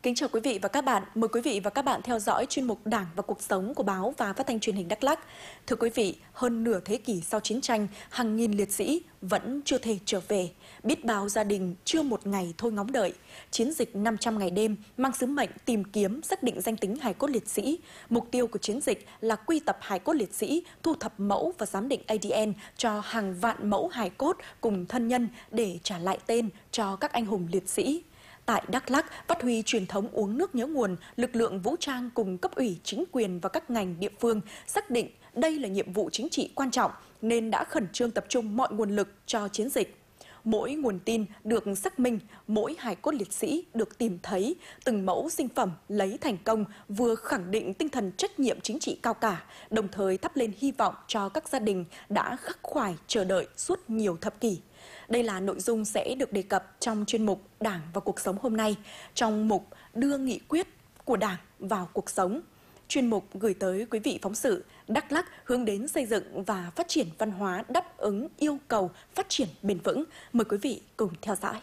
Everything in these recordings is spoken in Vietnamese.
Kính chào quý vị và các bạn. Mời quý vị và các bạn theo dõi chuyên mục Đảng và cuộc sống của báo và phát thanh truyền hình Đắk Lắk. Thưa quý vị, hơn nửa thế kỷ sau chiến tranh, hàng nghìn liệt sĩ vẫn chưa thể trở về. Biết bao gia đình chưa một ngày thôi ngóng đợi. Chiến dịch 500 ngày đêm mang sứ mệnh tìm kiếm, xác định danh tính hài cốt liệt sĩ. Mục tiêu của chiến dịch là quy tập hài cốt liệt sĩ, thu thập mẫu và giám định ADN cho hàng vạn mẫu hài cốt cùng thân nhân để trả lại tên cho các anh hùng liệt sĩ. Tại Đắk Lắk, phát huy truyền thống uống nước nhớ nguồn, lực lượng vũ trang cùng cấp ủy, chính quyền và các ngành địa phương xác định đây là nhiệm vụ chính trị quan trọng nên đã khẩn trương tập trung mọi nguồn lực cho chiến dịch. Mỗi nguồn tin được xác minh, mỗi hài cốt liệt sĩ được tìm thấy, từng mẫu sinh phẩm lấy thành công vừa khẳng định tinh thần trách nhiệm chính trị cao cả, đồng thời thắp lên hy vọng cho các gia đình đã khắc khoải chờ đợi suốt nhiều thập kỷ. Đây là nội dung sẽ được đề cập trong chuyên mục Đảng và cuộc sống hôm nay, trong mục Đưa nghị quyết của Đảng vào cuộc sống. Chuyên mục gửi tới quý vị phóng sự Đắk Lắk hướng đến xây dựng và phát triển văn hóa đáp ứng yêu cầu phát triển bền vững. Mời quý vị cùng theo dõi.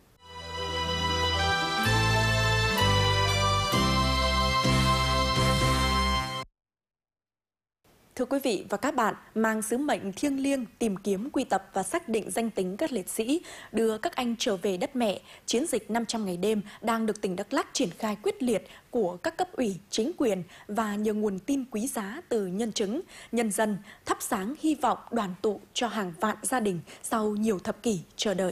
Thưa quý vị và các bạn, mang sứ mệnh thiêng liêng tìm kiếm, quy tập và xác định danh tính các liệt sĩ, đưa các anh trở về đất mẹ, chiến dịch 500 ngày đêm đang được tỉnh Đắk Lắk triển khai quyết liệt của các cấp ủy, chính quyền và nhờ nguồn tin quý giá từ nhân chứng, nhân dân, thắp sáng hy vọng đoàn tụ cho hàng vạn gia đình sau nhiều thập kỷ chờ đợi.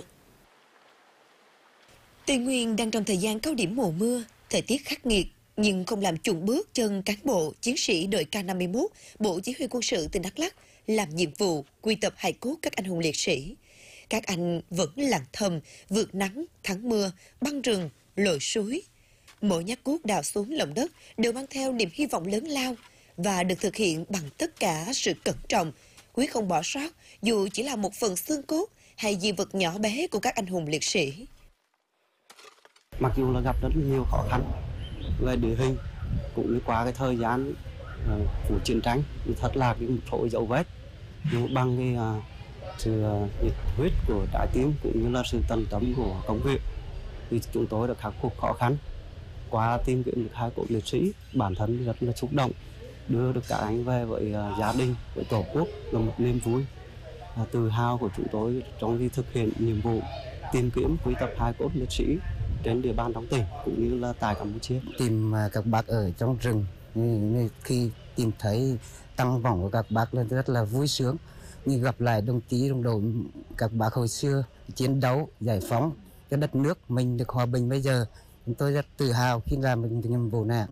Tây Nguyên đang trong thời gian cao điểm mùa mưa, thời tiết khắc nghiệt, nhưng không làm chùn bước chân cán bộ, chiến sĩ đội K51, Bộ Chỉ huy Quân sự tỉnh Đắk Lắk làm nhiệm vụ quy tập hài cốt các anh hùng liệt sĩ. Các anh vẫn lặng thầm, vượt nắng, thắng mưa, băng rừng, lội suối. Mỗi nhát cuốc đào xuống lòng đất đều mang theo niềm hy vọng lớn lao và được thực hiện bằng tất cả sự cẩn trọng, quyết không bỏ sót dù chỉ là một phần xương cốt hay di vật nhỏ bé của các anh hùng liệt sĩ. Mặc dù là gặp rất nhiều khó khăn về địa hình cũng như qua cái thời gian của chiến tranh thì thật là cái một số dấu vết, nhưng bằng cái sự nhiệt huyết của trái tim cũng như là sự tận tâm của công việc thì chúng tôi đã khắc phục khó khăn qua tìm kiếm được hai cốt liệt sĩ. Bản thân rất là xúc động, đưa được các anh về với gia đình, với tổ quốc là một niềm vui tự hào của chúng tôi trong khi thực hiện nhiệm vụ tìm kiếm quy tập hai cốt liệt sĩ trên địa bàn trong tỉnh cũng như là tại Campuchia. Tìm các bác ở trong rừng, khi tìm thấy tăng vòng của các bác lên rất là vui sướng, như gặp lại đồng chí đồng đội các bác hồi xưa chiến đấu giải phóng cho đất nước mình được hòa bình bây giờ. Chúng tôi rất tự hào khi làm được nhiệm vụ này.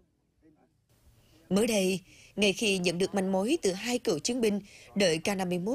Mới đây, ngay khi nhận được manh mối từ hai cựu chiến binh đội K51